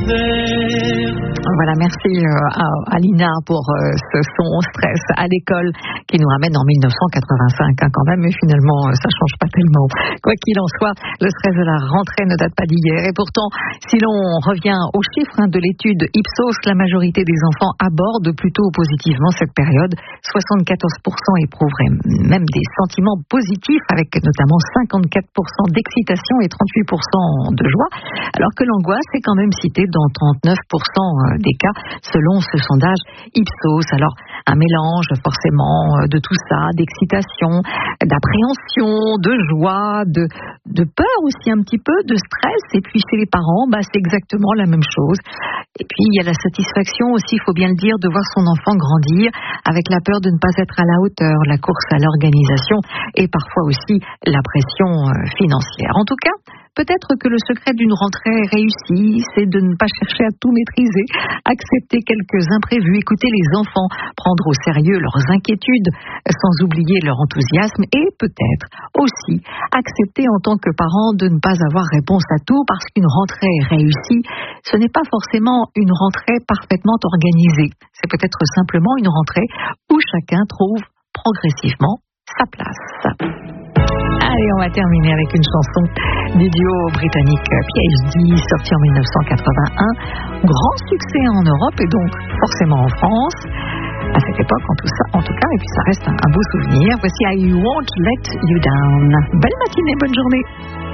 Voilà, merci à Lina pour ce son stress à l'école qui nous ramène en 1985 quand même, mais finalement ça change pas tellement. Quoi qu'il en soit, le stress de la rentrée ne date pas d'hier et pourtant, si l'on revient aux chiffres de l'étude Ipsos, la majorité des enfants abordent plutôt positivement cette période. 74% éprouveraient même des sentiments positifs avec notamment 54% d'excitation et 38% de joie, alors que l'angoisse est quand même citée dans 39% des cas selon ce sondage Ipsos. Alors un mélange forcément de tout ça, d'excitation, d'appréhension, de joie, de peur aussi un petit peu, de stress, et puis chez les parents, c'est exactement la même chose. Et puis il y a la satisfaction aussi, il faut bien le dire, de voir son enfant grandir avec la peur de ne pas être à la hauteur, la course à l'organisation et parfois aussi la pression financière. En tout cas, peut-être que le secret d'une rentrée réussie, c'est de ne pas chercher à tout maîtriser, accepter quelques imprévus, écouter les enfants, prendre au sérieux leurs inquiétudes, sans oublier leur enthousiasme et peut-être aussi accepter en tant que parent de ne pas avoir réponse à tout, parce qu'une rentrée réussie, ce n'est pas forcément une rentrée parfaitement organisée. C'est peut-être simplement une rentrée où chacun trouve progressivement sa place. Allez, on va terminer avec une chanson du duo britannique PhD, sorti en 1981. Grand succès en Europe et donc forcément en France. À cette époque, en tout cas, et puis ça reste un beau souvenir. Voici I Won't Let You Down. Belle matinée, bonne journée.